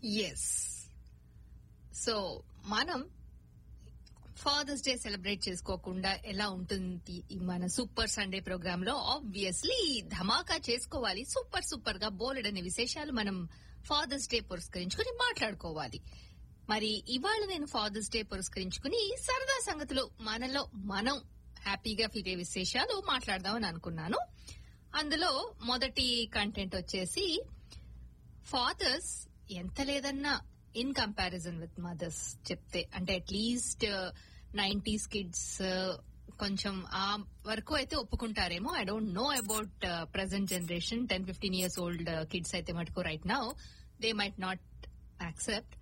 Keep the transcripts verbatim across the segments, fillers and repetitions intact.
Yes. So మనం fathers day celebrate చేసుకోకుండా ఎలా ఉంటుంది ఈ మన సూపర్ సండే ప్రోగ్రామ్ లో? ఆబ్వియస్లీ ధమాకా చేసుకోవాలి. సూపర్ సూపర్ గా బోలెడని విశేషాలు మనం ఫాదర్స్ డే పురస్కరించుకుని మాట్లాడుకోవాలి. మరి ఇవాళ నేను ఫాదర్స్ డే పురస్కరించుకుని సరదా సంగతులు, మనలో మనం హ్యాపీగా ఫీల్ అయ్యే విశేషాలు మాట్లాడదామని అనుకున్నాను. అందులో మొదటి కంటెంట్ వచ్చేసి ఫాదర్స్ ఎంత లేదన్నా ఇన్ కంపారిజన్ విత్ మదర్స్ చెప్తే, అంటే అట్లీస్ట్ నైన్టీస్ కిడ్స్ కొంచెం ఆ వరకు అయితే ఒప్పుకుంటారేమో. I don't know about present generation. Ten fifteen years old kids అయితే మటుకు right now they might not accept.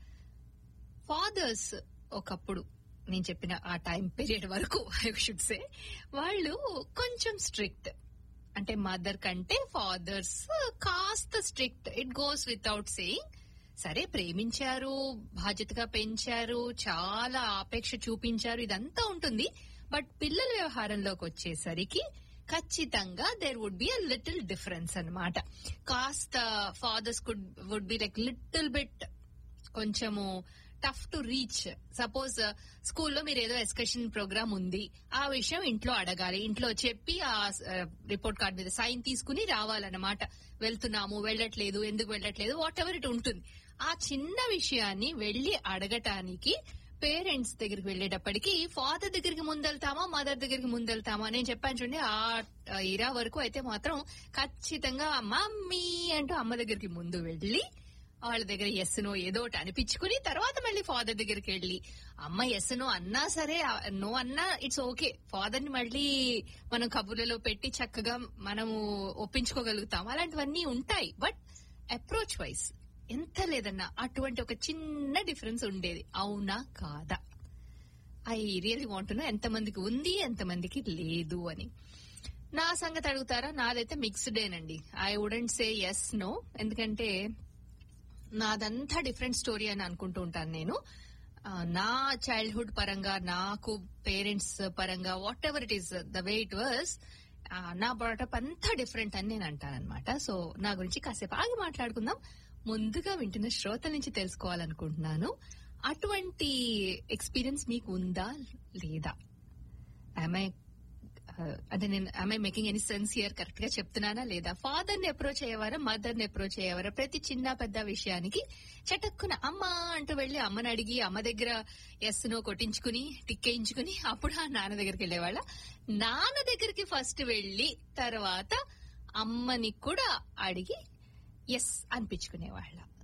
Fathers ఒకప్పుడు నేను చెప్పిన ఆ టైం పీరియడ్ వరకు ఐ షుడ్ సే వాళ్ళు కొంచెం స్ట్రిక్ట్. అంటే మదర్ కంటే ఫాదర్స్ కాస్త strict. It goes without saying. సరే, ప్రేమించారు, బాధ్యతగా పెంచారు, చాలా ఆపేక్ష చూపించారు, ఇదంతా ఉంటుంది. బట్ పిల్లల వ్యవహారంలోకి వచ్చేసరికి ఖచ్చితంగా there would be a little difference అన్నమాట. కాస్త fathers could would be like little bit కొంచెము టఫ్ టు రీచ్. సపోజ్ స్కూల్లో మీరు ఏదో ఎస్కర్షన్ ప్రోగ్రామ్ ఉంది, ఆ విషయం ఇంట్లో అడగాలి, ఇంట్లో చెప్పి ఆ రిపోర్ట్ కార్డ్ మీద సైన్ తీసుకుని రావాలన్నమాట. వెళ్తున్నాము, వెళ్ళట్లేదు, ఎందుకు వెళ్ళట్లేదు, వాట్ ఎవర్ ఇట్ ఉంటుంది. ఆ చిన్న విషయాన్ని వెళ్లి అడగటానికి పేరెంట్స్ దగ్గరికి వెళ్లేటప్పటికి ఫాదర్ దగ్గరికి ముందెళ్తామా మదర్ దగ్గరికి ముందెళ్తామా? నేను చెప్పాను చూడండి, ఆ ఇరా వరకు అయితే మాత్రం ఖచ్చితంగా మమ్మీ అంటూ అమ్మ దగ్గరికి ముందు వెళ్లి వాళ్ళ దగ్గర ఎస్ నో ఏదో ఒకటి అనిపించుకుని తర్వాత మళ్ళీ ఫాదర్ దగ్గరికి వెళ్లి అమ్మ ఎస్ నో అన్నా సరే, నో అన్నా ఇట్స్ ఓకే, ఫాదర్ ని మళ్ళీ మనం కబుర్లలో పెట్టి చక్కగా మనము ఒప్పించుకోగలుగుతాం. అలాంటివన్నీ ఉంటాయి. బట్ అప్రోచ్ వైజ్ ఎంత లేదన్నా అటువంటి ఒక చిన్న డిఫరెన్స్ ఉండేది. అవునా కాదా? I really want to know ఎంతమందికి ఉంది, ఎంతమందికి లేదు అని. నా సంగతి అడుగుతారా? నాదైతే మిక్స్డ్ ఏనండి. I wouldn't say yes no, ఎందుకంటే నాదంతా డిఫరెంట్ స్టోరీ అని అనుకుంటూ ఉంటాను నేను. నా చైల్డ్హుడ్ పరంగా, నాకు పేరెంట్స్ పరంగా, what ever it is the way it was, నా బ్రాటప్ అంతా డిఫరెంట్ అని నేను అంటానన్నమాట. సో నా గురించి కాసేపు ఆగి మాట్లాడుకుందాం. ముందుగా వింటున్న శ్రోతల నుంచి తెలుసుకోవాలనుకుంటున్నాను, అటువంటి ఎక్స్పీరియన్స్ మీకు ఉందా లేదా? ఐ అంటే నేను I making any sense here? Correct గా చెప్తున్నానా లేదా? ఫాదర్ ని అప్రోచ్ అయ్యేవారా, మదర్ ని అప్రోచ్ అయ్యేవారా? ప్రతి చిన్న పెద్ద విషయానికి చటక్కున అమ్మ అంటూ వెళ్లి అమ్మని అడిగి అమ్మ దగ్గర ఎస్ నో కొట్టించుకుని టిక్కేయించుకుని అప్పుడు ఆ నాన్న దగ్గరికి వెళ్లేవాళ్ళ? నాన్న దగ్గరికి ఫస్ట్ వెళ్లి తర్వాత అమ్మని కూడా అడిగి ఎస్ అనిపించుకునేవాళ్ళ.